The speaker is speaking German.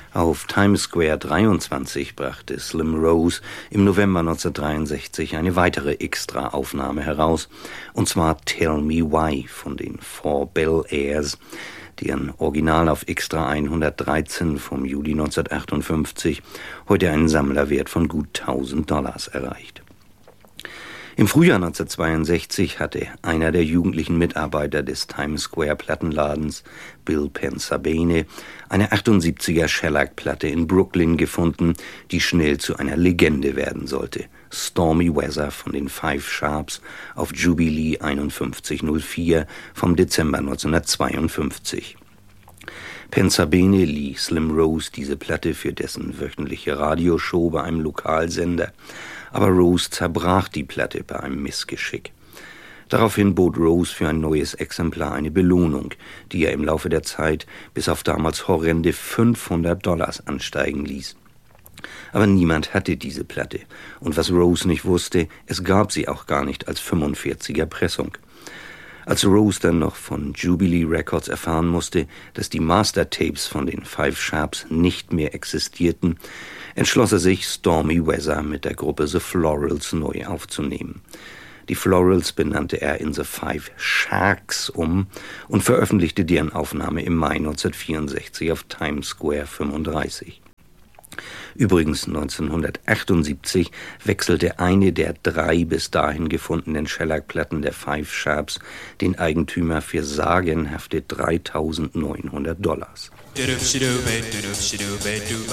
Auf Times Square 23 brachte Slim Rose im November 1963 eine weitere Extra-Aufnahme heraus, und zwar Tell Me Why von den Four Bel Airs, deren Original auf Extra 113 vom Juli 1958 heute einen Sammlerwert von gut $1.000 erreicht. Im Frühjahr 1962 hatte einer der jugendlichen Mitarbeiter des Times Square Plattenladens, Bill Pensabene, eine 78er Shellac-Platte in Brooklyn gefunden, die schnell zu einer Legende werden sollte. Stormy Weather von den Five Sharps auf Jubilee 5104 vom Dezember 1952. Pensabene lieh Slim Rose diese Platte für dessen wöchentliche Radioshow bei einem Lokalsender, aber Rose zerbrach die Platte bei einem Missgeschick. Daraufhin bot Rose für ein neues Exemplar eine Belohnung, die er im Laufe der Zeit bis auf damals horrende $500 ansteigen ließ. Aber niemand hatte diese Platte, und was Rose nicht wusste, es gab sie auch gar nicht als 45er Pressung. Als Rose dann noch von Jubilee Records erfahren musste, dass die Mastertapes von den Five Sharps nicht mehr existierten, entschloss er sich, Stormy Weather mit der Gruppe The Florals neu aufzunehmen. Die Florals benannte er in The Five Sharks um und veröffentlichte deren Aufnahme im Mai 1964 auf Times Square 35. Übrigens 1978 wechselte eine der 3 bis dahin gefundenen Shellac-Platten der Five Sharps den Eigentümer für sagenhafte $3.900.